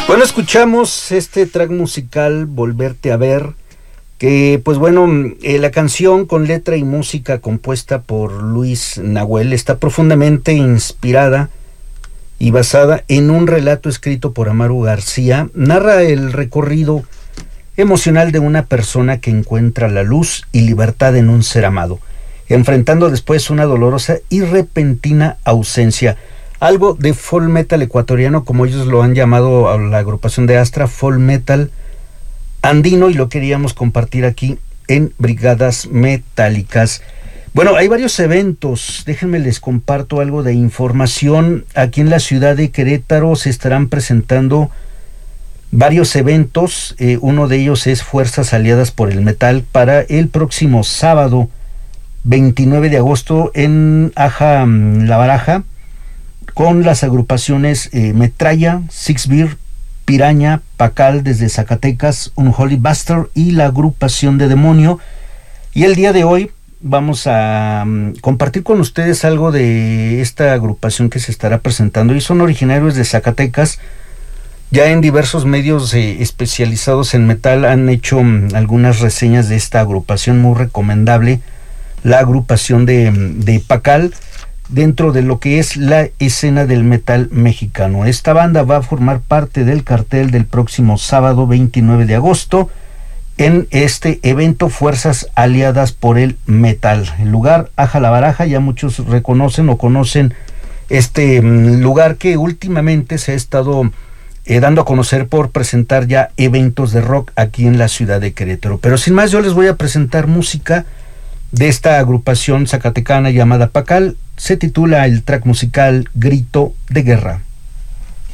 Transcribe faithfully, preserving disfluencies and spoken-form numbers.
Bueno, escuchamos este track musical, Volverte a Ver, que pues bueno, eh, la canción con letra y música compuesta por Luis Nahuel está profundamente inspirada y basada en un relato escrito por Amaro García. Narra el recorrido emocional de una persona que encuentra la luz y libertad en un ser amado, enfrentando después una dolorosa y repentina ausencia. Algo de folk metal ecuatoriano, como ellos lo han llamado a la agrupación de Astra, folk metal andino, y lo queríamos compartir aquí en Brigadas Metálicas. Bueno, hay varios eventos, déjenme les comparto algo de información. Aquí en la ciudad de Querétaro se estarán presentando varios eventos, eh, uno de ellos es Fuerzas Aliadas por el Metal para el próximo sábado veintinueve de agosto en Aja La Baraja, con las agrupaciones eh, Metralla, Six Beer, Piraña, Pacal desde Zacatecas, Unholy Bastard y la agrupación de Demonio. Y el día de hoy vamos a um, compartir con ustedes algo de esta agrupación que se estará presentando, y son originarios de Zacatecas. Ya en diversos medios eh, especializados en metal han hecho um, algunas reseñas de esta agrupación, muy recomendable, la agrupación de, de Pacal, dentro de lo que es la escena del metal mexicano. Esta banda va a formar parte del cartel del próximo sábado veintinueve de agosto en este evento Fuerzas Aliadas por el Metal. El lugar, Aja La Baraja, ya muchos reconocen o conocen este um, lugar que últimamente se ha estado eh, dando a conocer por presentar ya eventos de rock aquí en la ciudad de Querétaro. Pero sin más, yo les voy a presentar música de esta agrupación zacatecana llamada Pacal. Se titula el track musical Grito de Guerra.